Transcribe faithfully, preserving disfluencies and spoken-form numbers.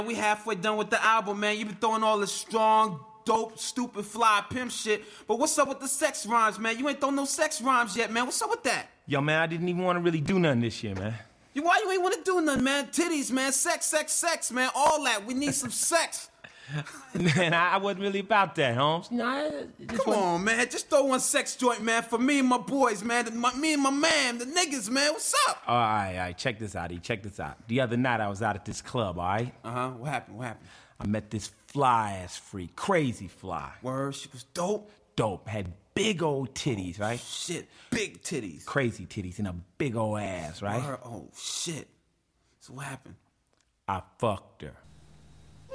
We halfway done with the album, man. You been throwing all this strong, dope, stupid, fly, pimp shit. But what's up with the sex rhymes, man? You ain't throwing no sex rhymes yet, man. What's up with that? Yo, man, I didn't even want to really do nothing this year, man. You, why you ain't want to do nothing, man? Titties, man. Sex, sex, sex, man. All that. We need some sex. Man, I wasn't really about that, Holmes. You know, I Come wasn't... on, man. Just throw one sex joint, man, for me and my boys, man. My, me and my man, the niggas, man. What's up? All right, all right. Check this out, E. Check this out. The other night, I was out at this club, all right? Uh-huh. What happened? What happened? I met this fly-ass freak. Crazy fly. Word? She was dope? Dope. Had big old titties, right? Shit. Big titties. Crazy titties and a big old ass, right? Word? Oh, shit. So what happened? I fucked her.